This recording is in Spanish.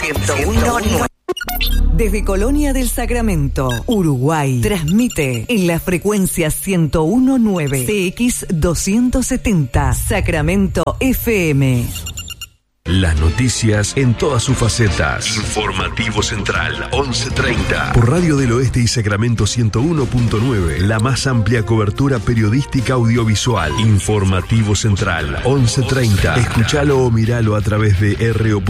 101.9. Desde Colonia del Sacramento, Uruguay, transmite en la frecuencia 101.9 CX 270 Sacramento FM. Las noticias en todas sus facetas. Informativo Central 11:30. Por Radio del Oeste y Sacramento 101.9. La más amplia cobertura periodística audiovisual. Informativo Central 11:30. Escuchalo o miralo a través de RO.